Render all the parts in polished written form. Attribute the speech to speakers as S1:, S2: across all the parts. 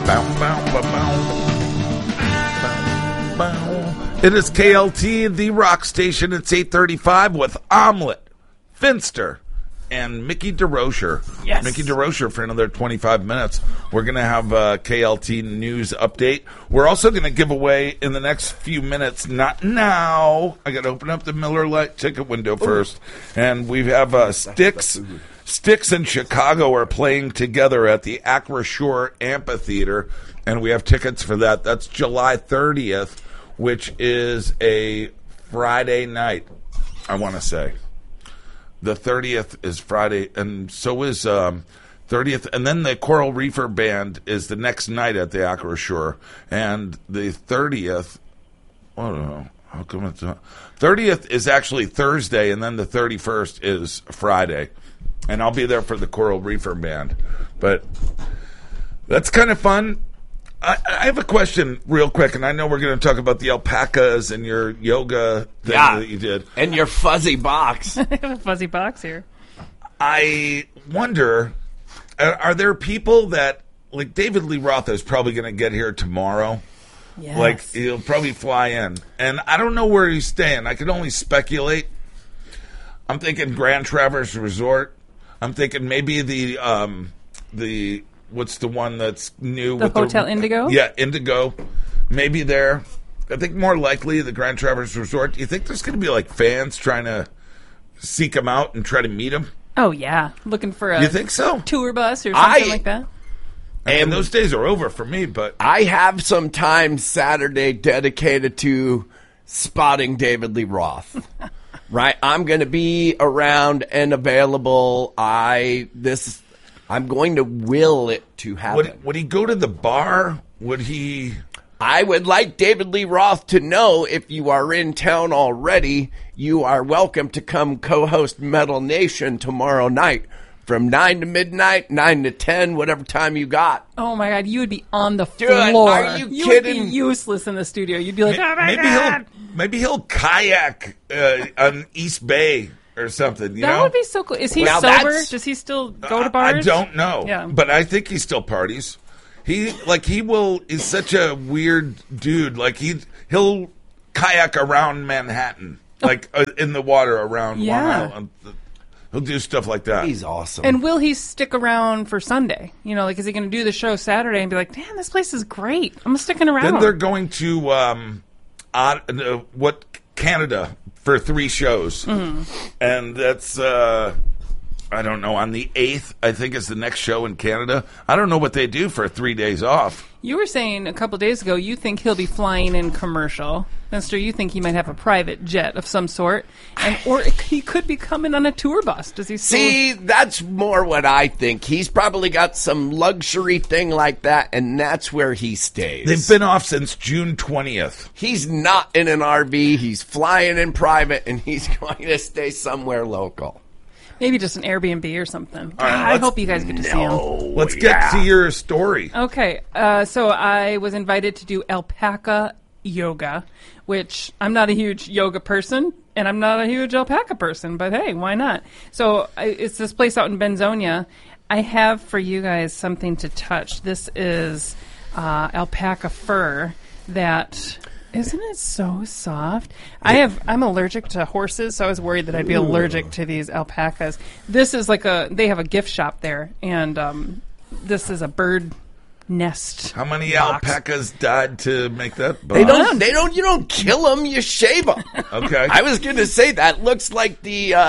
S1: It is KLT, the rock station. It's 8:35 with Omelet, Finster, and Mickey DeRocher.
S2: Yes.
S1: Mickey DeRocher for another 25 minutes. We're going to have a KLT news update. We're also going to give away in the next few minutes, not now. I got to open up the Miller Lite ticket window first. And we have Styx. Styx and Chicago are playing together at the Acrisure Amphitheater, and we have tickets for that. That's July 30th, which is a Friday night, I want to say. The 30th is Friday, and so is 30th. And then the Coral Reefer Band is the next night at the Acrisure. And the 30th, I don't know, how come it's not? 30th is actually Thursday, and then the 31st is Friday. And I'll be there for the Coral Reefer Band. But that's kind of fun. I have a question real quick, and I know we're going to talk about the alpacas and your yoga thing that you did.
S3: And your fuzzy box.
S2: I have a fuzzy box here.
S1: I wonder, are there people that, like David Lee Roth is probably going to get here tomorrow?
S2: Yes.
S1: Like, he'll probably fly in. And I don't know where he's staying. I can only speculate. I'm thinking Grand Traverse Resort. I'm thinking maybe the what's the one that's new?
S2: The Hotel Indigo?
S1: Yeah, Indigo. Maybe there. I think more likely the Grand Traverse Resort. Do you think there's going to be like fans trying to seek him out and try to meet him?
S2: Oh, yeah. Looking for a
S1: You think so?
S2: tour bus or something like that?
S1: And those days are over for me, but
S3: I have some time Saturday dedicated to spotting David Lee Roth. Right? I'm going to be around and available. I'm going to will it to happen.
S1: would he go to the bar? Would he?
S3: I would like David Lee Roth to know, if you are in town already, you are welcome to come co-host Metal Nation tomorrow night from 9 to midnight, 9 to 10, whatever time you got.
S2: Oh, my God. You would be on the
S3: Dude,
S2: floor.
S3: are you
S2: would
S3: kidding?
S2: be useless in the studio. You'd be like, oh, my God.
S1: Maybe he'll kayak on East Bay or something. You
S2: That
S1: know?
S2: would be so cool. Is he
S3: Well,
S2: sober?
S3: that's-
S2: Does he still go to bars?
S1: I don't know.
S2: Yeah.
S1: But I think he still parties. He's such a weird dude. Like he'll kayak around Manhattan, like in the water around Long
S2: Yeah.
S1: Island. He'll do stuff like that.
S3: He's awesome.
S2: And will he stick around for Sunday? You know, like, is he going to do the show Saturday and be like, damn, this place is great. I'm sticking around.
S1: Then they're going to Canada for 3 shows, and that's I don't know, on the 8th I think is the next show in Canada. I don't know what they do for 3 days off.
S2: You were saying a couple days ago you think he'll be flying in commercial. Mister, you think he might have a private jet of some sort, or he could be coming on a tour bus. Does he still...
S3: See, that's more what I think. He's probably got some luxury thing like that, and that's where he stays.
S1: They've been off since June 20th.
S3: He's not in an RV. He's flying in private, and he's going to stay somewhere local.
S2: Maybe just an Airbnb or something.
S1: right,
S2: I
S1: let's-
S2: hope you guys get to see him.
S1: Let's get to your story.
S2: Okay, so I was invited to do alpaca yoga, which I'm not a huge yoga person, and I'm not a huge alpaca person, but hey, why not? So it's this place out in Benzonia. I have for you guys something to touch. This is alpaca fur that... Isn't it so soft? I'm allergic to horses, so I was worried that I'd be allergic to these alpacas. This is they have a gift shop there, and this is a bird nest.
S1: How many
S2: box.
S1: alpacas died to make that box?
S3: You don't kill them, you shave them.
S1: Okay.
S3: I was going to say that looks like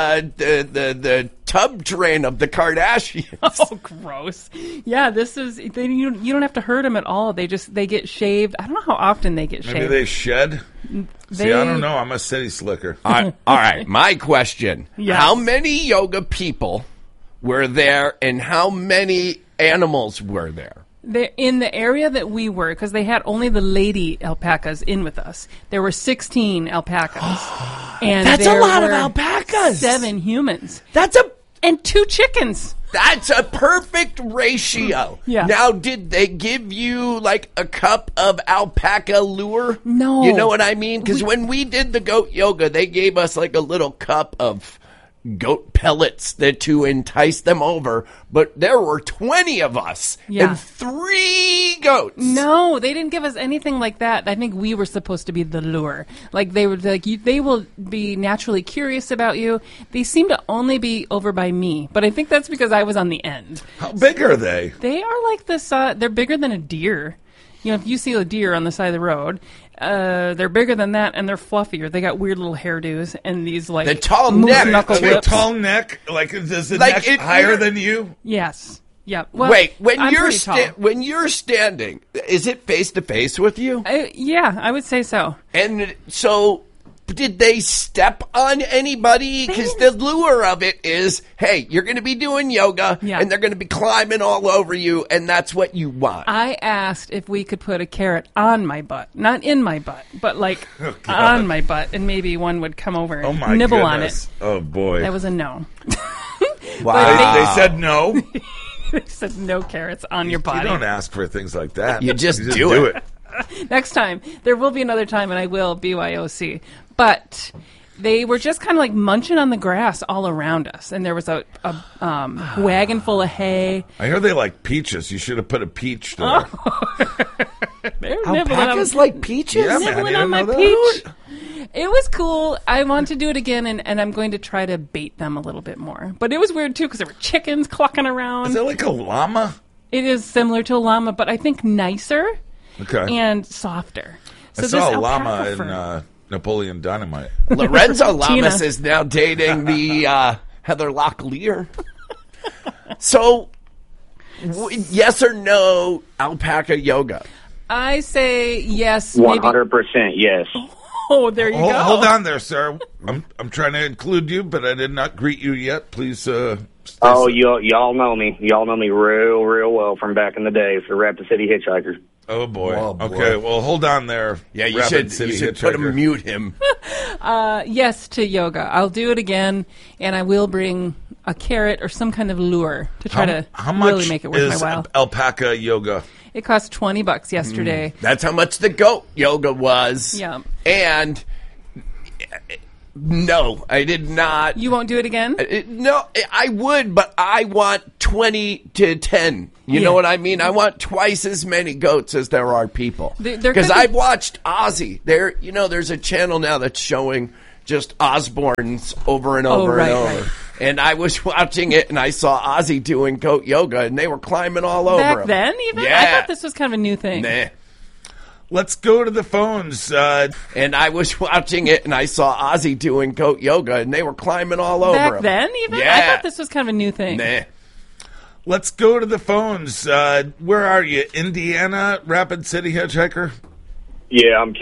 S3: the tub train of the Kardashians.
S2: Oh, gross. Yeah, this is, you don't have to hurt them at all. They get shaved. I don't know how often they get
S1: Maybe
S2: shaved.
S1: they shed? See, I don't know. I'm a city slicker.
S3: All right, my question.
S2: Yes.
S3: How many yoga people were there, and how many animals were there?
S2: In the area that we were, because they had only the lady alpacas in with us, there were 16 alpacas. And
S3: That's
S2: there
S3: a lot of
S2: were
S3: alpacas.
S2: 7 humans.
S3: And
S2: 2 chickens.
S3: That's a perfect ratio.
S2: Yeah.
S3: Now, did they give you like a cup of alpaca lure?
S2: No.
S3: You know what I mean? Because when we did the goat yoga, they gave us like a little cup of goat pellets to entice them over, but there were 20 of us and 3 goats.
S2: No, they didn't give us anything like that. I think we were supposed to be the lure. Like they were like they will be naturally curious about you. They seem to only be over by me, but I think that's because I was on the end.
S1: How big are they?
S2: They are like this. They're bigger than a deer. You know, if you see a deer on the side of the road, they're bigger than that, and they're fluffier. They got weird little hairdos and these like
S3: the tall
S2: moose
S3: neck.
S2: knuckle
S1: Okay,
S2: whips.
S1: tall neck. Like, is the
S3: Like
S1: neck higher than you?
S2: Yes. Yeah. Well,
S3: Wait, when
S2: I'm
S3: you're
S2: pretty tall.
S3: when you're standing, is it face to face with you?
S2: Yeah, I would say so.
S3: And so, did they step on anybody? Because the lure of it is, hey, you're going to be doing yoga, and they're going to be climbing all over you, and that's what you want.
S2: I asked if we could put a carrot on my butt, not in my butt, but like on my butt, and maybe one would come over and nibble
S1: goodness.
S2: on it.
S1: Oh boy!
S2: That was a no.
S3: Wow.
S1: They said no.
S2: They said no carrots on your body.
S1: You don't ask for things like that.
S3: You just do it.
S2: Next time. There will be another time, and I will BYOC. But they were just kind of like munching on the grass all around us. And there was a wagon full of hay.
S1: I hear they like peaches. You should have put a peach there.
S2: They were nibbling
S3: Alpacas
S2: on,
S3: like peaches?
S1: Yeah, man,
S2: nibbling
S1: you
S2: on my
S1: didn't know that?
S2: peach. It was cool. I want to do it again, and I'm going to try to bait them a little bit more. But it was weird, too, because there were chickens clucking around.
S1: Is it like a llama?
S2: It is similar to a llama, but I think nicer
S1: Okay.
S2: and softer. So
S1: I saw
S2: this
S1: a llama
S2: alpaca
S1: in
S2: fur-
S1: Napoleon Dynamite.
S3: Lorenzo Lamas
S2: Tina.
S3: is now dating the Heather Locklear. So, yes or no, alpaca yoga?
S2: I say yes. Maybe.
S4: 100% yes.
S2: Oh, there you go.
S1: Hold on there, sir. I'm trying to include you, but I did not greet you yet. Please. Stay
S4: Oh,
S1: safe.
S4: y'all know me. Y'all know me real well from back in the day for Rapid City Hitchhikers.
S1: Oh boy.
S3: Oh, boy.
S1: Okay. Well, hold on there.
S3: Yeah, you
S1: Rapid
S3: should
S1: City
S3: put
S1: Hitchhiker.
S3: mute him.
S2: Yes to yoga. I'll do it again, and I will bring a carrot or some kind of lure to try to
S1: How much
S2: really make it worth my
S1: is
S2: while.
S1: alpaca yoga?
S2: It cost $20 yesterday.
S3: That's how much the goat yoga was.
S2: Yeah.
S3: And no, I did not.
S2: You won't do it again?
S3: No, I would, but I want 20 to 10. You
S2: Yeah.
S3: know what I mean? I want twice as many goats as there are people.
S2: There
S3: Because
S2: could be-
S3: I've watched Ozzy. There's a channel now that's showing just Osbournes over and over
S2: right,
S3: and over.
S2: right.
S3: And I was watching it, and I saw Ozzy doing goat yoga, and they were climbing all over
S2: Back
S3: him.
S2: then, even?
S3: Yeah.
S2: I thought this was kind of a new thing.
S3: Nah.
S1: Let's go to the phones.
S3: And I was watching it, and I saw Ozzy doing goat yoga, and they were climbing all over
S2: Back
S3: him.
S2: then, even?
S3: Yeah.
S2: I thought this was kind of a new thing.
S3: Nah.
S1: Let's go to the phones. Where are you? Indiana, Rapid City Hitchhiker?
S4: Yeah, I'm